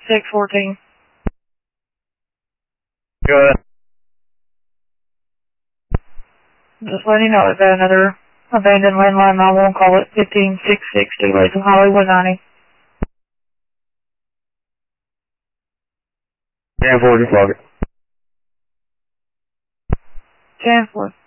614. Go ahead. Just letting you know, I've got another abandoned landline. I won't call it 15660 West of Hollywood 90. 10-4, just log it. 10-4.